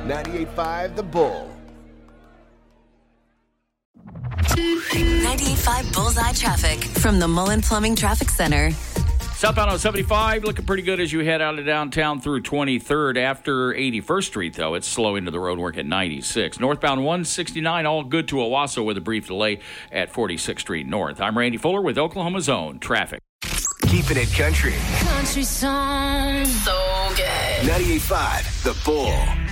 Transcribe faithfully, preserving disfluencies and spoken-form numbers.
ninety-eight point five The Bull. ninety-eight point five Bullseye Traffic from the Mullen Plumbing Traffic Center. Southbound on seventy-five, looking pretty good as you head out of downtown through twenty-third. After eighty-first Street, though, it's slow into the road work at ninety-six. Northbound one sixty-nine, all good to Owasso with a brief delay at forty-sixth Street North. I'm Randy Fuller with Oklahoma's Own Traffic. Keeping it country. Country song. So good. ninety-eight point five The Bull.